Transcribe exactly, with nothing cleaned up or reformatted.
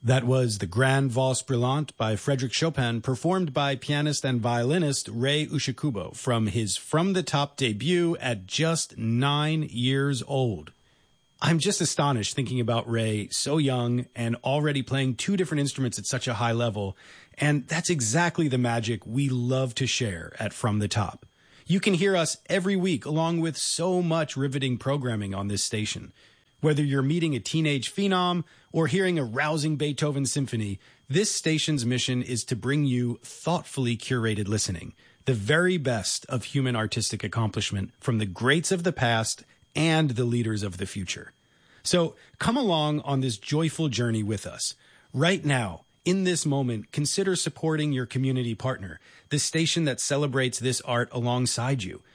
That was the Grande Valse Brillante by Frédéric Chopin, performed by pianist and violinist Rei Ushikubo from his From the Top debut at just nine years old. I'm just astonished thinking about Rei, so young and already playing two different instruments at such a high level, and that's exactly the magic we love to share at From the Top. You can hear us every week along with so much riveting programming on this station. Whether you're meeting a teenage phenom or hearing a rousing Beethoven symphony, this station's mission is to bring you thoughtfully curated listening, the very best of human artistic accomplishment from the greats of the past and the leaders of the future. So come along on this joyful journey with us. Right now, in this moment, consider supporting your community partner, the station that celebrates this art alongside you.